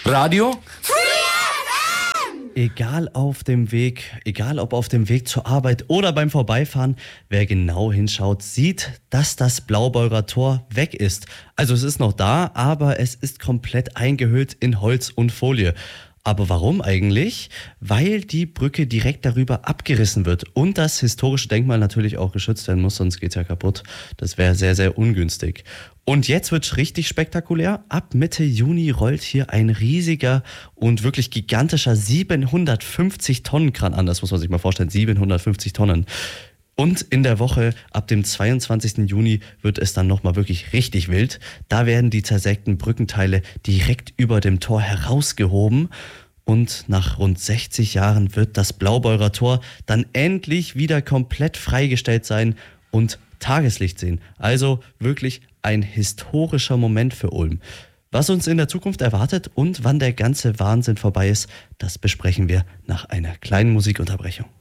Radio? Egal ob auf dem Weg zur Arbeit oder beim Vorbeifahren, wer genau hinschaut, sieht, dass das Blaubeurer Tor weg ist. Also es ist noch da, aber es ist komplett eingehüllt in Holz und Folie. Aber warum eigentlich? Weil die Brücke direkt darüber abgerissen wird und das historische Denkmal natürlich auch geschützt werden muss, sonst geht's ja kaputt. Das wäre sehr, sehr ungünstig. Und jetzt wird's richtig spektakulär. Ab Mitte Juni rollt hier ein riesiger und wirklich gigantischer 750 Tonnen Kran an. Das muss man sich mal vorstellen, 750 Tonnen. Und in der Woche ab dem 22. Juni wird es dann nochmal wirklich richtig wild. Da werden die zersägten Brückenteile direkt über dem Tor herausgehoben. Und nach rund 60 Jahren wird das Blaubeurer Tor dann endlich wieder komplett freigestellt sein und Tageslicht sehen. Also wirklich ein historischer Moment für Ulm. Was uns in der Zukunft erwartet und wann der ganze Wahnsinn vorbei ist, das besprechen wir nach einer kleinen Musikunterbrechung.